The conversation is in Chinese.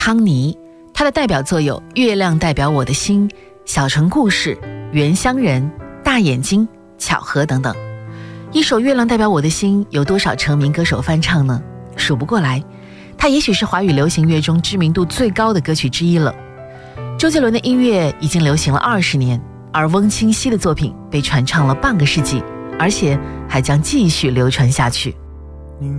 汤尼，他的代表作有《月亮代表我的心》、《小城故事》、《原乡人》、《大眼睛》、《巧合》等等。一首《月亮代表我的心》有多少成名歌手翻唱呢？数不过来。它也许是华语流行乐中知名度最高的歌曲之一了。周杰伦的音乐已经流行了20年，而翁清溪的作品被传唱了半个世纪，而且还将继续流传下去。